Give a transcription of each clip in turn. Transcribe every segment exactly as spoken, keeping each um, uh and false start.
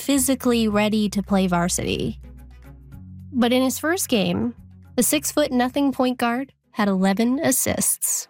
physically ready to play varsity. But in his first game, the six-foot-nothing point guard had eleven assists.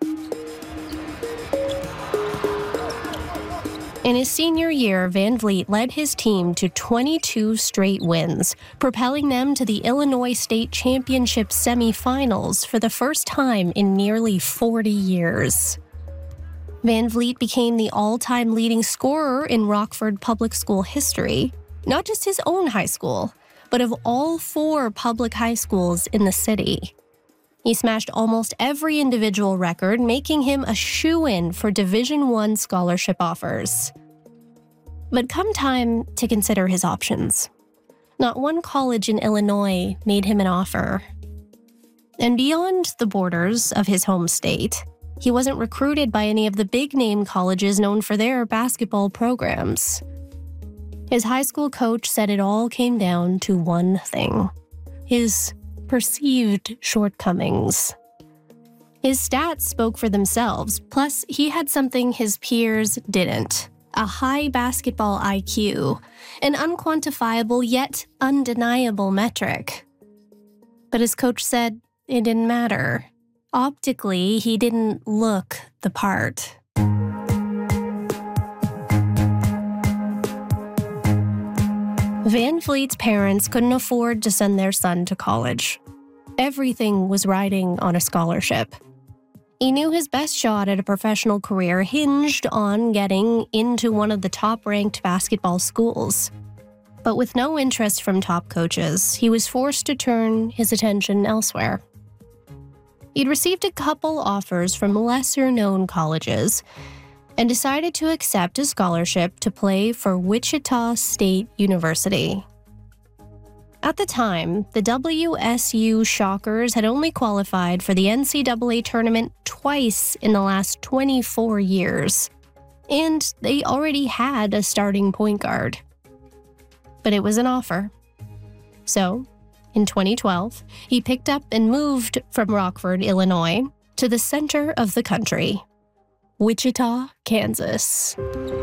In his senior year, Van Vliet led his team to twenty-two straight wins, propelling them to the Illinois State Championship semifinals for the first time in nearly forty years. Van Vliet became the all-time leading scorer in Rockford Public School history, not just his own high school, but of all four public high schools in the city. He smashed almost every individual record, making him a shoo-in for Division One scholarship offers. But come time to consider his options, not one college in Illinois made him an offer. And beyond the borders of his home state, he wasn't recruited by any of the big-name colleges known for their basketball programs. His high school coach said it all came down to one thing: his perceived shortcomings. His stats spoke for themselves, plus he had something his peers didn't: a high basketball I Q, an unquantifiable yet undeniable metric. But his coach said it didn't matter. Optically, he didn't look the part. Van Vliet's parents couldn't afford to send their son to college. Everything was riding on a scholarship. He knew his best shot at a professional career hinged on getting into one of the top-ranked basketball schools. But with no interest from top coaches, he was forced to turn his attention elsewhere. He'd received a couple offers from lesser-known colleges and decided to accept a scholarship to play for Wichita State University. At the time, the W S U Shockers had only qualified for the N C double A tournament twice in the last twenty-four years, and they already had a starting point guard. But it was an offer. So, in twenty twelve, he picked up and moved from Rockford, Illinois, to the center of the country, Wichita, Kansas.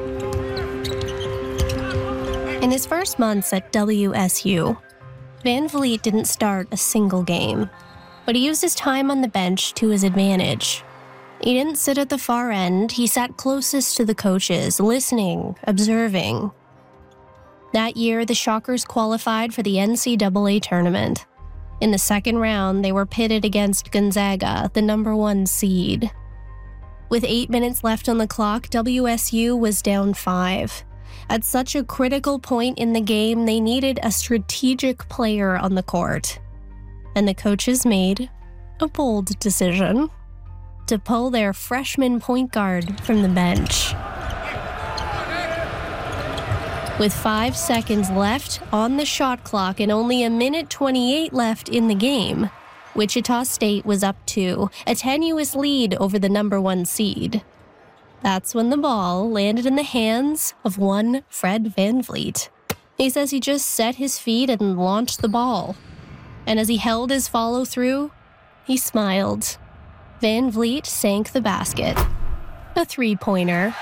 In his first months at W S U, Van Vliet didn't start a single game, but he used his time on the bench to his advantage. He didn't sit at the far end, he sat closest to the coaches, listening, observing. That year, the Shockers qualified for the N C double A tournament. In the second round, they were pitted against Gonzaga, the number one seed. With eight minutes left on the clock, W S U was down five. At such a critical point in the game, they needed a strategic player on the court. And the coaches made a bold decision: to pull their freshman point guard from the bench. With five seconds left on the shot clock and only a minute twenty-eight left in the game, Wichita State was up two, a tenuous lead over the number one seed. That's when the ball landed in the hands of one Fred Van Vliet. He says he just set his feet and launched the ball. And as he held his follow-through, he smiled. Van Vliet sank the basket. A three-pointer.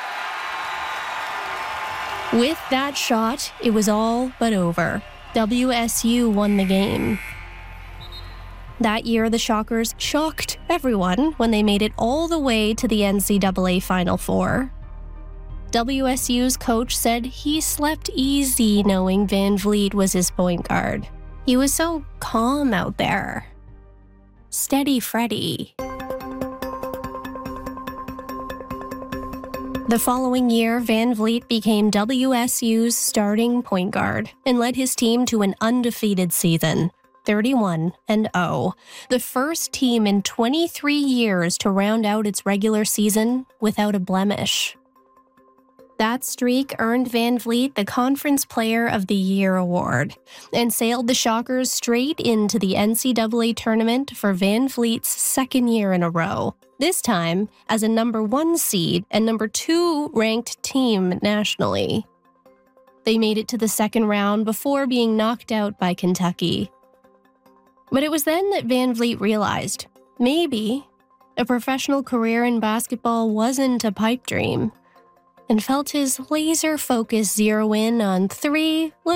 With that shot, it was all but over. W S U won the game. That year, the Shockers shocked everyone when they made it all the way to the N C double A Final Four. W S U's coach said he slept easy knowing Van Vliet was his point guard. He was so calm out there. Steady Freddy. The following year, Van Vliet became W S U's starting point guard and led his team to an undefeated season, thirty-one and oh, the first team in twenty-three years to round out its regular season without a blemish. That streak earned Van Vliet the Conference Player of the Year award and sailed the Shockers straight into the N C double A tournament for Van Vliet's second year in a row, this time as a number one seed and number two ranked team nationally. They made it to the second round before being knocked out by Kentucky. But it was then that Van Vliet realized maybe a professional career in basketball wasn't a pipe dream, and felt his laser focus zero in on three